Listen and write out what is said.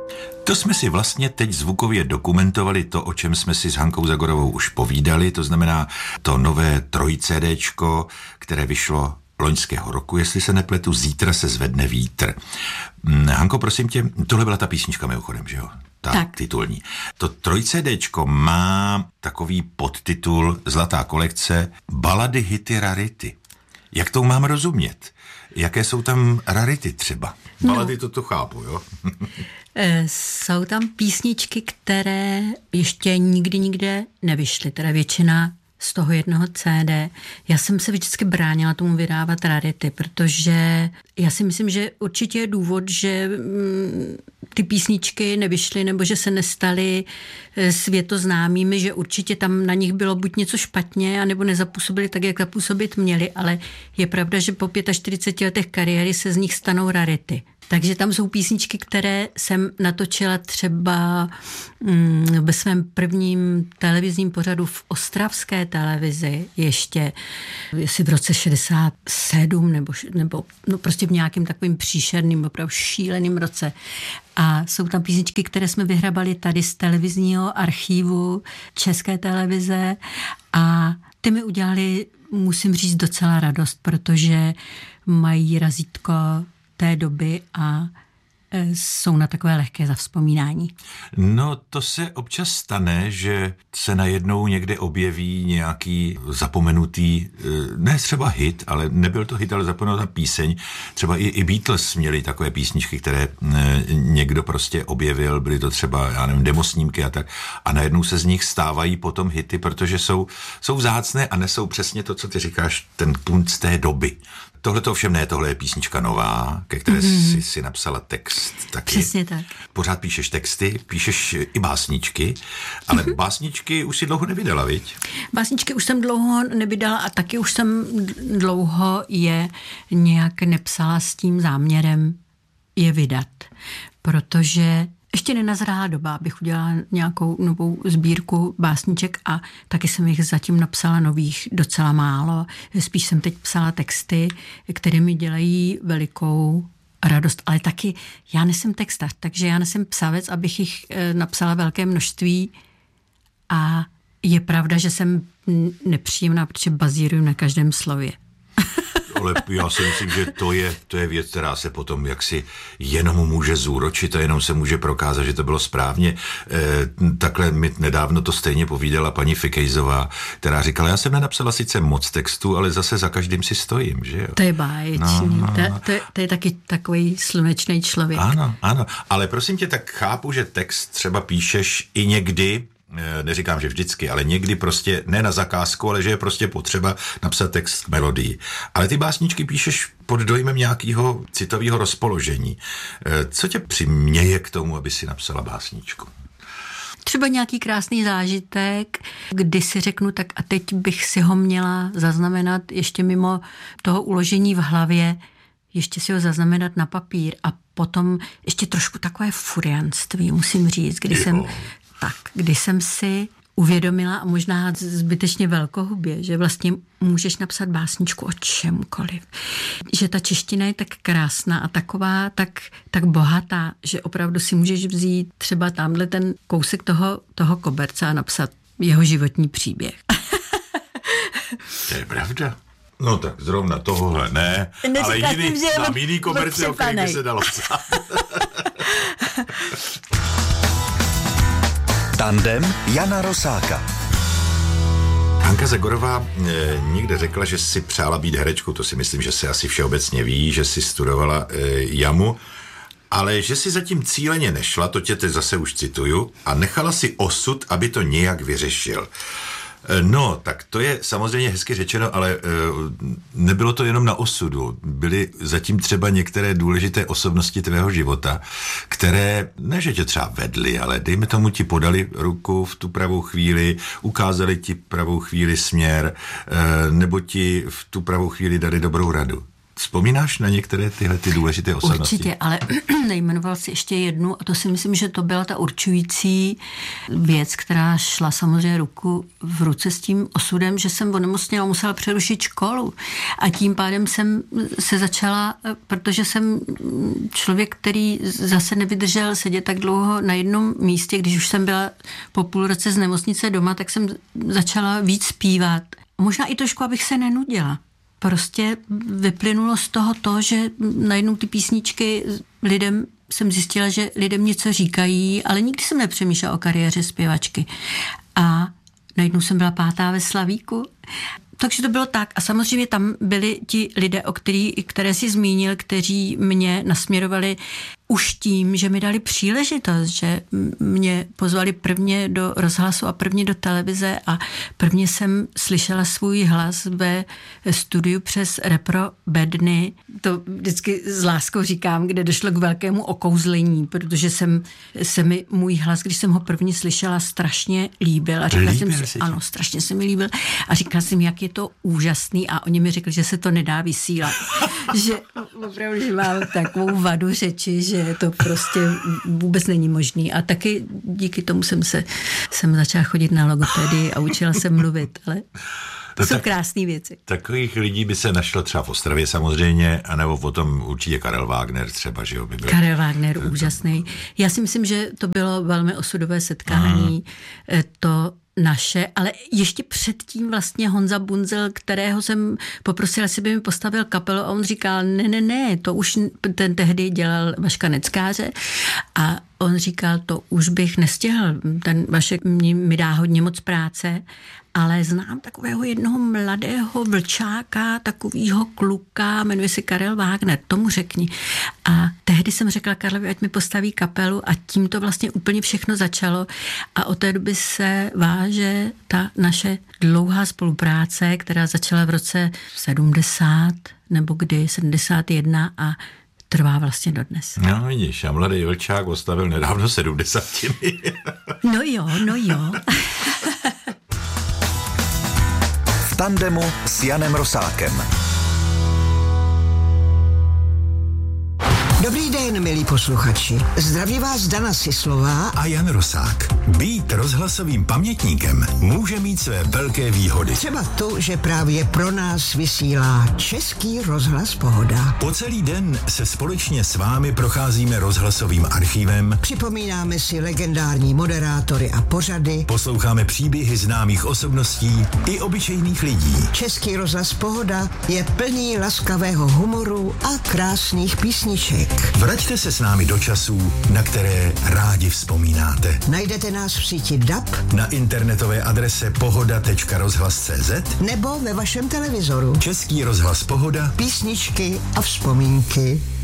To jsme si vlastně teď zvukově dokumentovali to, o čem jsme si s Hankou Zagorovou už povídali, to znamená to nové 3CDčko, které vyšlo loňského roku, jestli se nepletu, Zítra se zvedne vítr. Hanko, prosím tě, tohle byla ta písnička mimochodem, že jo? Tak. Titulní. To 3CDčko má takový podtitul Zlatá kolekce Balady, hity, rarity. Jak to mám rozumět? Jaké jsou tam rarity třeba? Balady to chápu, jo? Jsou tam písničky, které ještě nikde nevyšly, teda většina z toho jednoho CD. Já jsem se vždycky bránila tomu vydávat rarity, protože já si myslím, že určitě je důvod, že ty písničky nevyšly nebo že se nestaly světoznámými, že určitě tam na nich bylo buď něco špatně, anebo nezapůsobili tak, jak zapůsobit měli, ale je pravda, že po 45 letech kariéry se z nich stanou rarity. Takže tam jsou písničky, které jsem natočila třeba ve svém prvním televizním pořadu v ostravské televizi ještě, jestli v roce 67 nebo prostě v nějakým takovým příšerným, opravdu šíleným roce. A jsou tam písničky, které jsme vyhrabali tady z televizního archívu České televize a ty mi udělali, musím říct, docela radost, protože mají razítko té doby a jsou na takové lehké zavzpomínání. No, to se občas stane, že se najednou někde objeví nějaký zapomenutý, ne třeba hit, ale nebyl to hit, ale zapomenutá píseň. Třeba i Beatles měli takové písničky, které někdo prostě objevil, byly to třeba, já nevím, demosnímky a tak. A najednou se z nich stávají potom hity, protože jsou vzácné a nesou přesně to, co ty říkáš, ten punt z té doby. Tohle to ovšem ne, tohle je písnička nová, ke které si napsala text taky. Přesně tak. Pořád píšeš texty, píšeš i básničky, ale básničky už si dlouho nevydala, viď? Básničky už jsem dlouho nevydala a taky už jsem dlouho je nějak nepsala s tím záměrem je vydat, protože ještě nenazrálá doba, abych udělala nějakou novou sbírku básniček a taky jsem jich zatím napsala nových docela málo. Spíš jsem teď psala texty, které mi dělají velikou radost, ale taky já nejsem textař, takže já nejsem psavec, abych jich napsala velké množství a je pravda, že jsem nepříjemná, protože bazíruju na každém slově. Ale já si myslím, že to je věc, která se potom jaksi jenom může zúročit a jenom se může prokázat, že to bylo správně. Takhle mi nedávno to stejně povídala paní Fikejzová, která říkala, já jsem nenapsala sice moc textu, ale zase za každým si stojím, že jo? To je báječný. To je taky takový slunečný člověk. Ano, ale prosím tě, tak chápu, že text třeba píšeš i někdy, neříkám, že vždycky, ale někdy prostě ne na zakázku, ale že je prostě potřeba napsat text k melodii. Ale ty básničky píšeš pod dojmem nějakého citového rozpoložení. Co tě přiměje k tomu, aby si napsala básničku? Třeba nějaký krásný zážitek, kdy si řeknu, tak a teď bych si ho měla zaznamenat ještě mimo toho uložení v hlavě, ještě si ho zaznamenat na papír a potom ještě trošku takové furianství, musím říct, kdy jsem si uvědomila a možná zbytečně velkohubě, že vlastně můžeš napsat básničku o čemkoliv. Že ta čeština je tak krásná a taková, tak bohatá, že opravdu si můžeš vzít třeba tamhle ten kousek toho koberce a napsat jeho životní příběh. To je pravda. No tak zrovna tohohle ne, ale jiný koberce, o kterých by se dalo psát. Tandem Jana Rosáka. Hanka Zagorová někde řekla, že si přála být herečkou, to si myslím, že se asi všeobecně ví, že si studovala jamu, ale že si zatím cíleně nešla, to tě teď zase už cituju, a nechala si osud, aby to nějak vyřešil. No, tak to je samozřejmě hezky řečeno, ale nebylo to jenom na osudu. Byly zatím třeba některé důležité osobnosti tvého života, které, ne že tě třeba vedly, ale dejme tomu ti podali ruku v tu pravou chvíli, ukázali ti pravou chvíli směr, nebo ti v tu pravou chvíli dali dobrou radu. Vzpomínáš na některé tyhle ty důležité osobnosti? Určitě, ale nejmenoval si ještě jednu a to si myslím, že to byla ta určující věc, která šla samozřejmě ruku v ruce s tím osudem, že jsem onemocněla, musela přerušit školu a tím pádem jsem se začala, protože jsem člověk, který zase nevydržel sedět tak dlouho na jednom místě, když už jsem byla po půl roce z nemocnice doma, tak jsem začala víc zpívat. Možná i trošku, abych se nenudila. Prostě vyplynulo z toho to, že najednou ty písničky lidem, jsem zjistila, že lidem něco říkají, ale nikdy jsem nepřemýšlela o kariéře zpěvačky. A najednou jsem byla 5. ve Slavíku. Takže to bylo tak. A samozřejmě tam byli ti lidé, které si zmínil, kteří mě nasměrovali už tím, že mi dali příležitost, že mě pozvali prvně do rozhlasu a prvně do televize a prvně jsem slyšela svůj hlas ve studiu přes Repro Bedny. To vždycky s láskou říkám, kde došlo k velkému okouzlení, protože se mi můj hlas, když jsem ho prvně slyšela, strašně líbil. A říkala jsem si, ano, strašně se mi líbil. A říkala jsem, jak je to úžasný a oni mi řekli, že se to nedá vysílat. Že opravdu, že mám takovou vadu řeči, že to prostě vůbec není možný. A taky díky tomu jsem začala chodit na logopedii a učila se mluvit, ale to jsou krásné věci. Takových lidí by se našlo třeba v Ostravě samozřejmě, anebo potom určitě Karel Wagner třeba, že jo? By byl. Karel Wagner, úžasný. Já si myslím, že to bylo velmi osudové setkání. To naše, ale ještě předtím vlastně Honza Bunzel, kterého jsem poprosila, jestli by mi postavil kapelu a on říkal, ne, to už ten tehdy dělal Vaška Neckáře a on říkal, to už bych nestihl, ten Vašek mi dá hodně moc práce, ale znám takového jednoho mladého vlčáka, takovýho kluka, jmenuje se Karel Wagner, tomu řekni. A tehdy jsem řekla Karlovi, ať mi postaví kapelu a tím to vlastně úplně všechno začalo a od té doby se váže ta naše dlouhá spolupráce, která začala v roce 70 nebo kdy, 71 a trvá vlastně dodnes. No vidíš, a mladý vlčák ostavil nedávno 70. No jo. V tandemu s Janem Rosákem. Dobrý den, milí posluchači. Zdraví vás Dana Sislová a Jan Rosák. Být rozhlasovým pamětníkem může mít své velké výhody. Třeba to, že právě pro nás vysílá Český rozhlas Pohoda. Po celý den se společně s vámi procházíme rozhlasovým archívem, Připomínáme si legendární moderátory a pořady. posloucháme příběhy známých osobností i obyčejných lidí. Český rozhlas Pohoda je plný laskavého humoru a krásných písniček. Vraťte se s námi do časů, na které rádi vzpomínáte. Najdete nás v síti DAB Na internetové adrese pohoda.rozhlas.cz nebo ve vašem televizoru. Český rozhlas Pohoda. Písničky a vzpomínky.